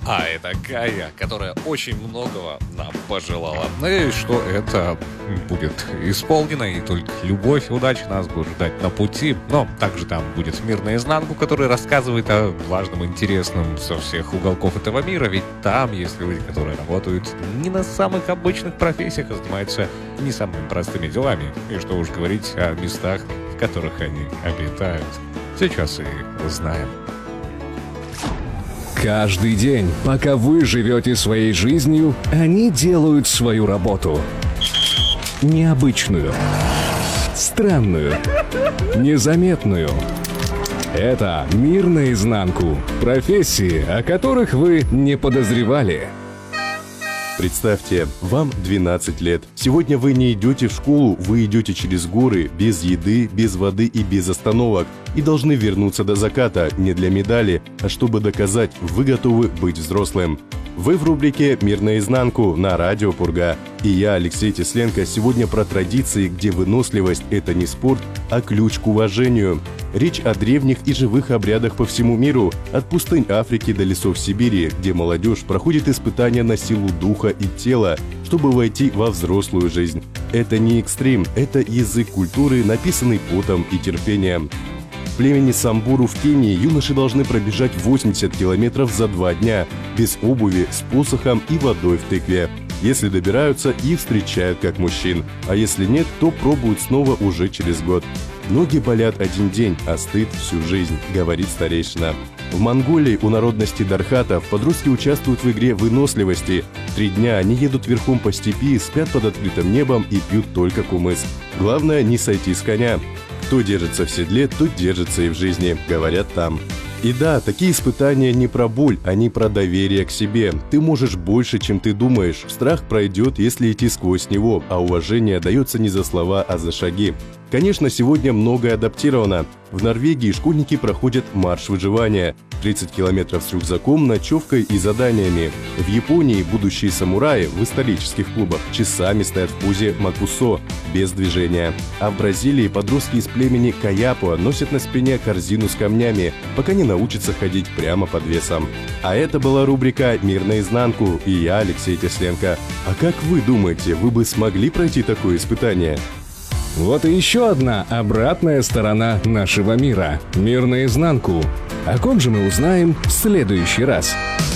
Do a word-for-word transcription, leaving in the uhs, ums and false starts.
А это Кая, которая очень многого нам пожелала. Надеюсь, что это будет исполнено, и только любовь и удача нас будут ждать на пути. Но также там будет «Мир наизнанку», который рассказывает о важном и интересном со всех уголков этого мира. Ведь там есть люди, которые работают не на самых обычных профессиях, а занимаются не самыми простыми делами. И что уж говорить о местах, в которых они обитают. Сейчас и узнаем. Каждый день, пока вы живете своей жизнью, они делают свою работу. Необычную, странную, незаметную. Это «Мир наизнанку». Профессии, о которых вы не подозревали. Представьте, вам двенадцать лет. Сегодня вы не идете в школу, вы идете через горы, без еды, без воды и без остановок. И должны вернуться до заката не для медали, а чтобы доказать, вы готовы быть взрослым. Вы в рубрике «Мир наизнанку» на радио Пурга. И я, Алексей Тесленко, сегодня про традиции, где выносливость – это не спорт, а ключ к уважению. Речь о древних и живых обрядах по всему миру, от пустынь Африки до лесов Сибири, где молодежь проходит испытания на силу духа и тела, чтобы войти во взрослую жизнь. Это не экстрим, это язык культуры, написанный потом и терпением. В племени Самбуру в Кении юноши должны пробежать восемьдесят километров за два дня, без обуви, с посохом и водой в тыкве. Если добираются, их встречают как мужчин, а если нет, то пробуют снова уже через год. Ноги болят один день, а стыд всю жизнь, говорит старейшина. В Монголии у народности дархатов подростки участвуют в игре выносливости. Три дня они едут верхом по степи, спят под открытым небом и пьют только кумыс. Главное не сойти с коня. Кто держится в седле, тот держится и в жизни, говорят там. И да, такие испытания не про боль, они про доверие к себе. Ты можешь больше, чем ты думаешь. Страх пройдет, если идти сквозь него, а уважение дается не за слова, а за шаги. Конечно, сегодня многое адаптировано. В Норвегии школьники проходят марш выживания. тридцать километров с рюкзаком, ночевкой и заданиями. В Японии будущие самураи в исторических клубах часами стоят в позе макусо, без движения. А в Бразилии подростки из племени Каяпуа носят на спине корзину с камнями, пока не научатся ходить прямо под весом. А это была рубрика «Мир наизнанку» и я, Алексей Тесленко. А как вы думаете, вы бы смогли пройти такое испытание? Вот и еще одна обратная сторона нашего мира. «Мир наизнанку». О ком же мы узнаем в следующий раз?